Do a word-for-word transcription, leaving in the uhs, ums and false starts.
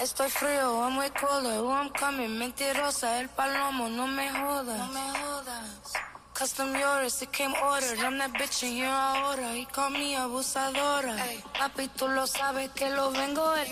Estoy frío, I'm way colder, oh, I'm coming, mentirosa, el palomo, no me jodas, no me jodas. Custom yours, it came ordered, I'm that bitch in here ahora, he call me abusadora. Ay, papi, tú lo sabes que lo vengo, el